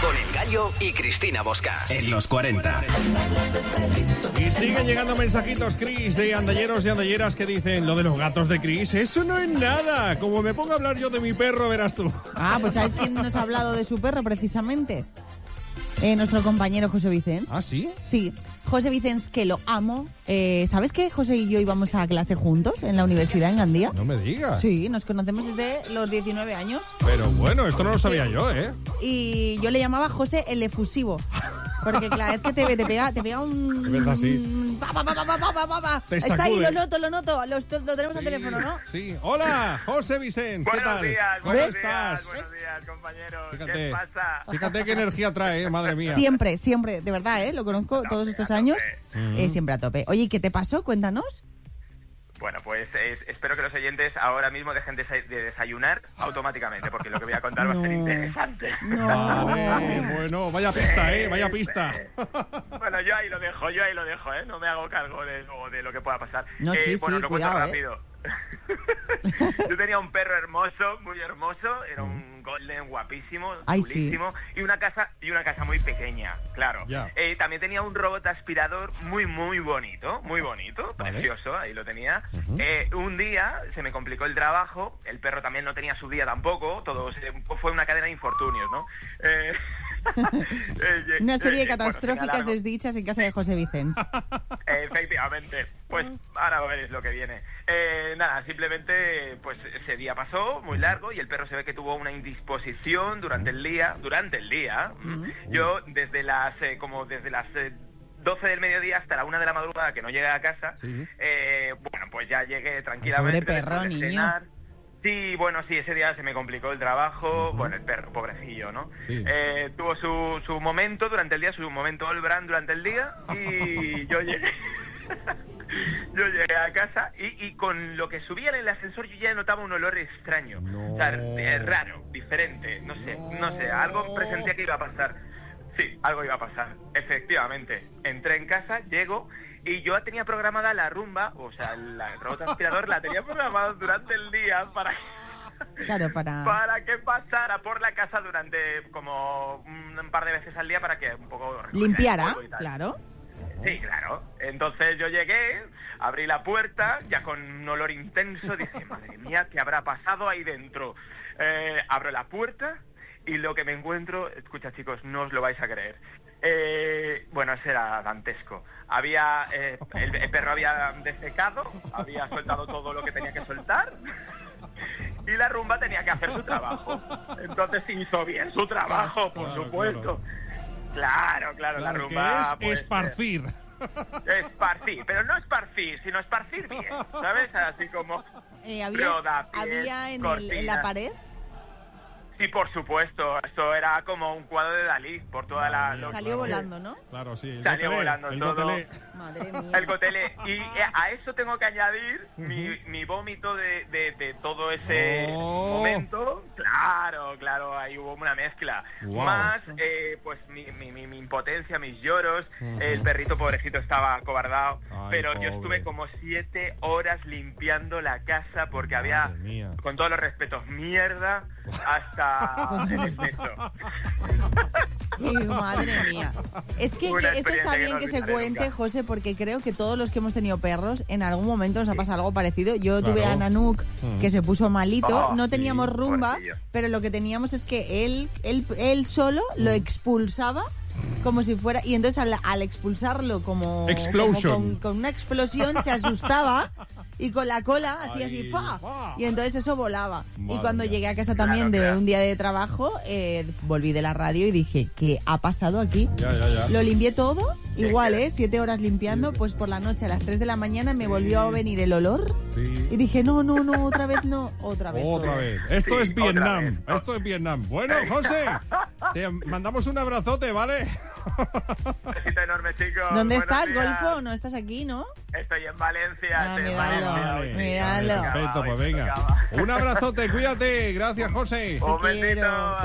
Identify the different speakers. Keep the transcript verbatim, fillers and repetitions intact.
Speaker 1: Con El Gallo y Cristina Bosca. En los cuarenta.
Speaker 2: Y siguen llegando mensajitos, Cris, de andalleros y andalleras que dicen: lo de los gatos de Cris, eso no es nada. Como me ponga a hablar yo de mi perro, verás tú.
Speaker 3: Ah, pues ¿sabes quién nos ha hablado de su perro precisamente? Eh, nuestro compañero José Vicens.
Speaker 2: ¿Ah, sí?
Speaker 3: Sí, José Vicens, que lo amo. Eh, ¿Sabes que José y yo íbamos a clase juntos en la universidad en Gandía?
Speaker 2: No me digas.
Speaker 3: Sí, nos conocemos desde los diecinueve años.
Speaker 2: Pero bueno, esto no lo sabía yo, ¿eh?
Speaker 3: Y yo le llamaba José el efusivo. Porque claro, es que te, te pega te pega un...
Speaker 2: Es verdad, sí.
Speaker 3: Pa, pa, pa, pa, pa, pa, pa.
Speaker 2: Te
Speaker 3: Está ahí,
Speaker 2: sacude.
Speaker 3: lo noto, lo noto. Lo, lo tenemos
Speaker 2: Sí,
Speaker 3: al teléfono, ¿no?
Speaker 2: Sí. Hola, José Vicente, ¿qué
Speaker 4: Buenos
Speaker 2: tal?
Speaker 4: días,
Speaker 2: ¿Cómo
Speaker 4: buenos
Speaker 2: estás?
Speaker 4: días, buenos días, compañeros.
Speaker 2: Fíjate.
Speaker 4: ¿Qué pasa?
Speaker 2: Fíjate qué energía trae, ¿eh? Madre mía.
Speaker 3: Siempre, siempre, de verdad, ¿eh? Lo conozco
Speaker 4: A
Speaker 3: todos
Speaker 4: tope,
Speaker 3: estos
Speaker 4: a
Speaker 3: años.
Speaker 4: tope.
Speaker 3: Eh, siempre a tope. Oye, ¿qué te pasó? Cuéntanos.
Speaker 4: Bueno, pues es- espero que los oyentes ahora mismo dejen de, desa- de desayunar automáticamente, porque lo que voy a contar va a ser
Speaker 3: No.
Speaker 4: interesante.
Speaker 3: No.
Speaker 2: Vale, bueno, vaya pista, ¿eh? Vaya pista.
Speaker 4: Bueno, yo ahí lo dejo, yo ahí lo dejo, ¿eh? No me hago cargo de lo, de lo que pueda pasar.
Speaker 3: No,
Speaker 4: Eh,
Speaker 3: sí,
Speaker 4: bueno,
Speaker 3: sí,
Speaker 4: lo cuento
Speaker 3: cuidado, ¿eh?
Speaker 4: rápido. Yo tenía un perro hermoso, muy hermoso, era un golden guapísimo,
Speaker 3: Ay, sí.
Speaker 4: chulísimo, y una casa y una casa muy pequeña, claro.
Speaker 2: Ya.
Speaker 4: Eh, también tenía un robot aspirador muy muy bonito, muy bonito,
Speaker 2: Vale.
Speaker 4: precioso, ahí lo tenía.
Speaker 2: Ujú.
Speaker 4: Eh, un día se me complicó el trabajo, el perro también no tenía su día tampoco, todo se- fue una cadena de infortunios, ¿no? Eh, eh,
Speaker 3: Una serie de
Speaker 4: eh, bueno,
Speaker 3: catastróficas
Speaker 4: señalarlo.
Speaker 3: desdichas en casa de José Vicens.
Speaker 4: Efectivamente, pues ahora veréis lo que viene. Eh, nada, simplemente pues ese día pasó muy largo y el perro se ve que tuvo una indisposición durante el día, durante el día.
Speaker 3: Ujú.
Speaker 4: Yo desde las eh, como desde las eh, doce del mediodía hasta la una de la madrugada que no llegué a casa,
Speaker 2: Sí.
Speaker 4: eh, bueno, pues ya llegué tranquilamente.
Speaker 3: Pobre perro,
Speaker 4: después de
Speaker 3: niño.
Speaker 4: cenar. Sí, bueno, sí, ese día se me complicó el trabajo, bueno, el perro, pobrecillo, ¿no?
Speaker 2: Sí.
Speaker 4: Eh, tuvo su, su momento durante el día, su momento Olbran durante el día, y yo llegué, yo llegué a casa y, y con lo que subía en el ascensor yo ya notaba un olor extraño,
Speaker 2: No.
Speaker 4: o sea, eh, raro, diferente, no sé, no sé, algo presentía que iba a pasar. Sí, algo iba a pasar, efectivamente. Entré en casa, llego y yo tenía programada la rumba, o sea, el robot aspirador la tenía programada durante el día para,
Speaker 3: Claro, para...
Speaker 4: para que pasara por la casa durante como un par de veces al día para que un poco recogiera el
Speaker 3: Limpiara,
Speaker 4: polvo y tal.
Speaker 3: claro.
Speaker 4: Sí, claro. Entonces yo llegué, abrí la puerta, ya con un olor intenso, dije, madre mía, ¿qué habrá pasado ahí dentro? Eh, abro la puerta y lo que me encuentro, escucha chicos, no os lo vais a creer. Eh, bueno, ese era dantesco. Había, eh, el, el perro había desecado, había soltado todo lo que tenía que soltar y la rumba tenía que hacer su trabajo. Entonces hizo bien su trabajo, por
Speaker 2: Claro,
Speaker 4: supuesto. Claro, claro, la
Speaker 2: Claro,
Speaker 4: rumba...
Speaker 2: que es
Speaker 4: pues,
Speaker 2: esparcir.
Speaker 4: Esparcir, pero no esparcir, sino esparcir bien, ¿sabes? Así como...
Speaker 3: Eh, había
Speaker 4: rodapiés,
Speaker 3: había en, el, en la
Speaker 4: cortinas.
Speaker 3: pared...
Speaker 4: Sí, por supuesto, esto era como un cuadro de Dalí, por toda la...
Speaker 2: Madre mía,
Speaker 4: lo-
Speaker 3: Salió
Speaker 2: claro.
Speaker 3: volando, ¿no?
Speaker 2: Claro, sí. El
Speaker 4: Salió
Speaker 2: gotelé,
Speaker 4: volando
Speaker 2: el
Speaker 4: todo.
Speaker 2: gotelé.
Speaker 3: Madre mía.
Speaker 4: El gotelé. Y eh, a eso tengo que añadir mi, mi vómito de, de, de todo ese
Speaker 2: Oh.
Speaker 4: momento. Claro, claro, ahí hubo una mezcla.
Speaker 2: Wow.
Speaker 4: Más, eh, pues, mi, mi, mi, mi impotencia, mis lloros. El perrito pobrecito estaba acobardado.
Speaker 2: Ay,
Speaker 4: pero yo
Speaker 2: pobre.
Speaker 4: estuve como siete horas limpiando la casa porque había,
Speaker 2: Madre mía.
Speaker 4: con todos los respetos, mierda hasta el exceso.
Speaker 3: Ay, madre mía. Es que,
Speaker 4: Una
Speaker 3: que esto
Speaker 4: experiencia
Speaker 3: está
Speaker 4: que
Speaker 3: bien
Speaker 4: no
Speaker 3: que se
Speaker 4: olvidaré
Speaker 3: cuente,
Speaker 4: nunca.
Speaker 3: José, porque creo que todos los que hemos tenido perros, en algún momento nos ha pasado algo parecido. Yo tuve
Speaker 2: Claro.
Speaker 3: a Nanook,
Speaker 2: Mm.
Speaker 3: que se puso malito.
Speaker 4: Oh,
Speaker 3: no
Speaker 2: sí,
Speaker 3: teníamos rumba,
Speaker 4: pobrecillo.
Speaker 3: pero lo que teníamos es que él, él, él solo lo expulsaba como si fuera... Y entonces al, al expulsarlo como,
Speaker 2: Explosion.
Speaker 3: como con, con una explosión se asustaba y con la cola hacía así
Speaker 2: Ay,
Speaker 3: ¡fa!
Speaker 2: ¡fa!
Speaker 3: Y entonces eso volaba. y
Speaker 2: Madre
Speaker 3: cuando
Speaker 2: mía.
Speaker 3: llegué a casa también
Speaker 4: Claro,
Speaker 3: de
Speaker 4: claro.
Speaker 3: un día de trabajo, eh, volví de la radio y dije, ¿qué ha pasado aquí?
Speaker 2: Ya, ya, ya.
Speaker 3: Lo limpié todo,
Speaker 4: Sí,
Speaker 3: igual,
Speaker 4: claro.
Speaker 3: ¿eh? Siete horas limpiando, pues por la noche a las tres de la mañana me
Speaker 2: Sí.
Speaker 3: volvió a venir el olor
Speaker 2: Sí.
Speaker 3: y dije, no, no, no, otra vez no, otra vez.
Speaker 2: Otra
Speaker 3: todo.
Speaker 2: vez. Esto
Speaker 4: Sí,
Speaker 2: es
Speaker 4: otra
Speaker 2: Vietnam.
Speaker 4: vez.
Speaker 2: Esto es Vietnam. Bueno, José, te mandamos un abrazote, ¿vale?
Speaker 4: Un besito enorme, chicos.
Speaker 3: ¿Dónde
Speaker 4: Buenos
Speaker 3: estás,
Speaker 4: días.
Speaker 3: Golfo? No estás aquí, ¿no?
Speaker 4: Estoy en Valencia.
Speaker 3: Ah,
Speaker 4: estoy en
Speaker 3: míralo,
Speaker 4: Valencia.
Speaker 2: Vale.
Speaker 3: míralo.
Speaker 2: Perfecto,
Speaker 4: Hoy
Speaker 2: pues
Speaker 4: me
Speaker 2: venga.
Speaker 4: tocaba.
Speaker 2: Un abrazote, cuídate. Gracias, José.
Speaker 4: Un
Speaker 3: Te quiero.
Speaker 4: besito.